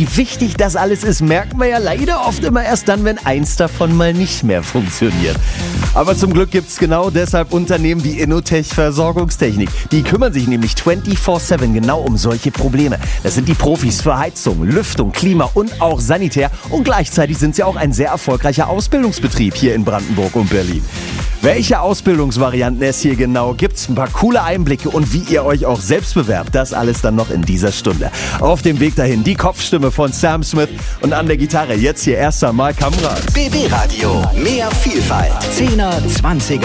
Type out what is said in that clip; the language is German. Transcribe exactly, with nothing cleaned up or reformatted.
Wie wichtig das alles ist, merken wir ja leider oft immer erst dann, wenn eins davon mal nicht mehr funktioniert. Aber zum Glück gibt's genau deshalb Unternehmen wie Innotech Versorgungstechnik. Die kümmern sich nämlich vierundzwanzig sieben genau um solche Probleme. Das sind die Profis für Heizung, Lüftung, Klima und auch Sanitär. Und gleichzeitig sind sie auch ein sehr erfolgreicher Ausbildungsbetrieb hier in Brandenburg und Berlin. Welche Ausbildungsvarianten es hier genau gibt, ein paar coole Einblicke und wie ihr euch auch selbst bewerbt, das alles dann noch in dieser Stunde. Auf dem Weg dahin die Kopfstimme von Sam Smith und an der Gitarre jetzt hier erst einmal Kamrat. B B Radio, mehr Vielfalt. zehner, zwanziger